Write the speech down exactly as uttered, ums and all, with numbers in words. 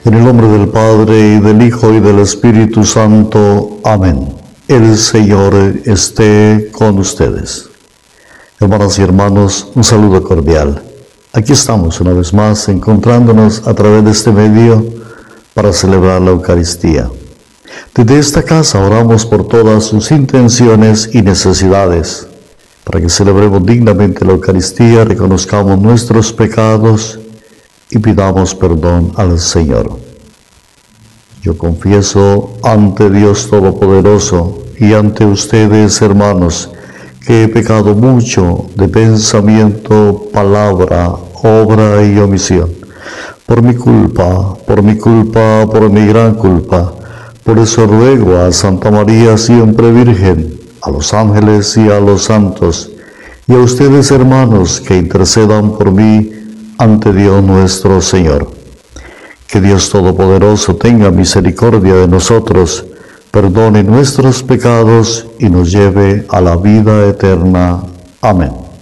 En el nombre del Padre, y del Hijo, y del Espíritu Santo. Amén. El Señor esté con ustedes. Hermanas y hermanos, un saludo cordial. Aquí estamos una vez más, encontrándonos a través de este medio para celebrar la Eucaristía. Desde esta casa oramos por todas sus intenciones y necesidades, para que celebremos dignamente la Eucaristía, reconozcamos nuestros pecados y pidamos perdón al Señor. Yo confieso ante Dios Todopoderoso y ante ustedes, hermanos, que he pecado mucho de pensamiento, palabra, obra y omisión. Por mi culpa, por mi culpa, por mi gran culpa. Por eso ruego a Santa María siempre Virgen, a los ángeles y a los santos, y a ustedes, hermanos, que intercedan por mí ante Dios nuestro Señor. Que Dios Todopoderoso tenga misericordia de nosotros, perdone nuestros pecados y nos lleve a la vida eterna. Amén.